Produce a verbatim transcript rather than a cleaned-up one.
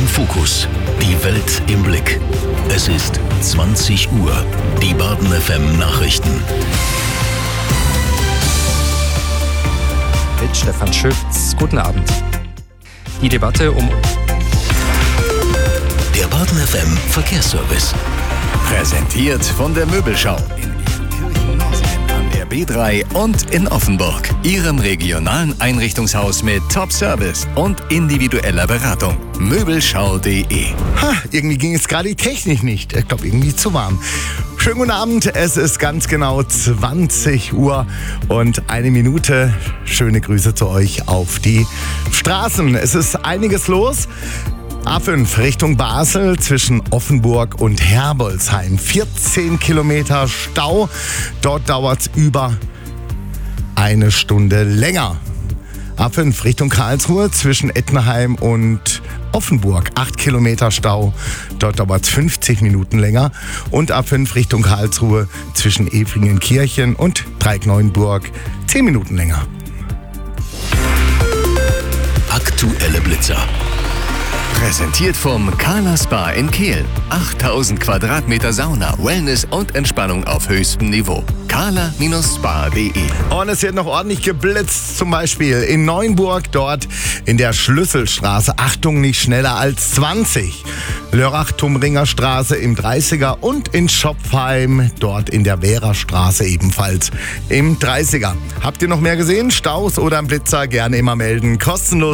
Fokus. Die Welt im Blick. Es ist zwanzig Uhr. Die Baden F M Nachrichten. Mit Stefan Schütz. Guten Abend. Die Debatte um... Der Baden F M Verkehrsservice. Präsentiert von der Möbelschau in Ehrenkirchen-Norsheim an der B drei und in Offenburg. Ihrem regionalen Einrichtungshaus mit Top-Service und individueller Beratung. Möbelschau punkt de. Ha, irgendwie ging es gerade die Technik nicht. Ich glaube, irgendwie zu warm. Schönen guten Abend, es ist ganz genau zwanzig Uhr und eine Minute. Schöne Grüße zu euch auf die Straßen. Es ist einiges los. A fünf Richtung Basel zwischen Offenburg und Herbolzheim. vierzehn Kilometer Stau. Dort dauert es über eine Stunde länger. A fünf Richtung Karlsruhe zwischen Ettenheim und Offenburg. acht Kilometer Stau. Dort dauert es fünfzig Minuten länger. Und A fünf Richtung Karlsruhe zwischen Efringen-Kirchen und Dreieck-Neuenburg. zehn Minuten länger. Aktuelle Blitzer. Präsentiert vom Carla Spa in Kehl. achttausend Quadratmeter Sauna, Wellness und Entspannung auf höchstem Niveau. carla Spa punkt de. Und es wird noch ordentlich geblitzt, zum Beispiel in Neuenburg, dort in der Schlüsselstraße. Achtung, nicht schneller als zwanzig. Lörrach-Tumringer Straße im dreißiger und in Schopfheim, dort in der Wehrerstraße ebenfalls im dreißiger. Habt ihr noch mehr gesehen? Staus oder ein Blitzer? Gerne immer melden. Kostenlos.